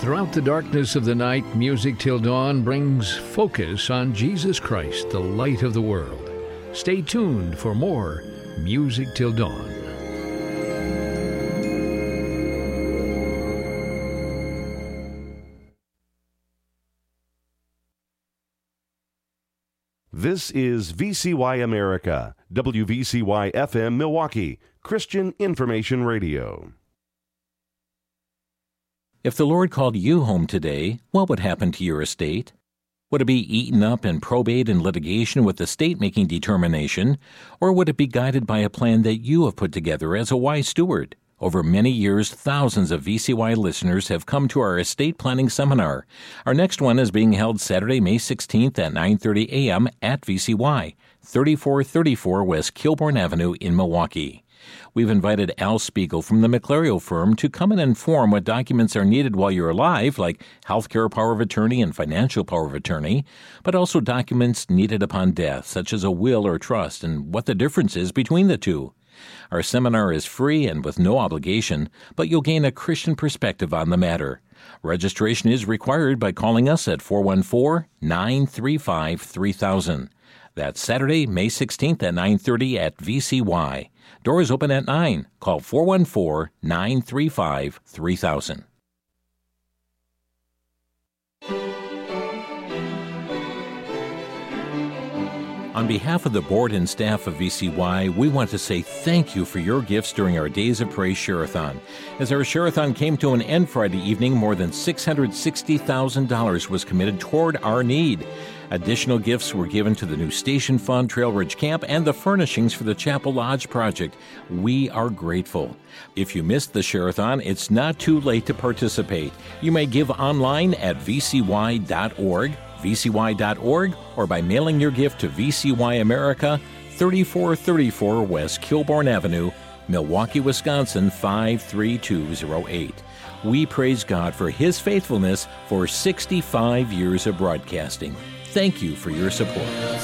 Throughout the darkness of the night, Music Till Dawn brings focus on Jesus Christ, the light of the world. Stay tuned for more Music Till Dawn. This is VCY America, WVCY FM Milwaukee, Christian Information Radio. If the Lord called you home today, what would happen to your estate? Would it be eaten up in probate and litigation with the state making determination, or would it be guided by a plan that you have put together as a wise steward? Over many years, thousands of VCY listeners have come to our estate planning seminar. Our next one is being held Saturday, May 16th at 9:30 a.m. at VCY, 3434 West Kilbourne Avenue in Milwaukee. We've invited Al Spiegel from the McClario firm to come and inform what documents are needed while you're alive, like healthcare power of attorney and financial power of attorney, but also documents needed upon death, such as a will or trust, and what the difference is between the two. Our seminar is free and with no obligation, but you'll gain a Christian perspective on the matter. Registration is required by calling us at 414-935-3000. That's Saturday, May 16th at 9:30 at VCY. Doors open at 9. Call 414-935-3000. On behalf of the board and staff of VCY, we want to say thank you for your gifts during our Days of Praise Share-a-thon. As our Share-a-thon came to an end Friday evening, more than $660,000 was committed toward our need. Additional gifts were given to the new Station Fund, Trail Ridge Camp, and the furnishings for the Chapel Lodge project. We are grateful. If you missed the Share-a-thon, it's not too late to participate. You may give online at vcy.org, vcy.org, or by mailing your gift to VCY America, 3434 West Kilbourne Avenue, Milwaukee, Wisconsin, 53208. We praise God for His faithfulness for 65 years of broadcasting. Thank you for your support.